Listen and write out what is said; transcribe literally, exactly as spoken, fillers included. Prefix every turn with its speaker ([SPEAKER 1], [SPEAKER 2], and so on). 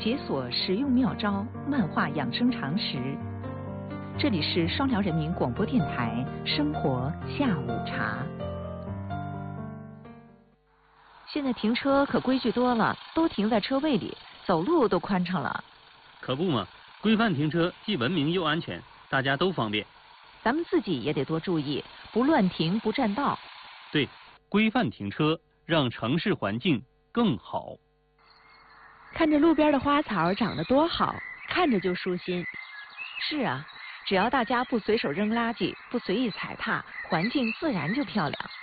[SPEAKER 1] 解锁实用妙招，漫画养生常识。这里是双辽人民广播电台生活下午茶。现在停车可规矩多了，都停在车位里，走路都宽敞了。
[SPEAKER 2] 可不嘛，规范停车既文明又安全，大家都方便。
[SPEAKER 1] 咱们自己也得多注意，不乱停，不占道。
[SPEAKER 2] 对，规范停车，让城市环境更好。
[SPEAKER 3] 看着路边的花草长得多好，看着就舒心。
[SPEAKER 1] 是啊，只要大家不随手扔垃圾，不随意踩踏，环境自然就漂亮。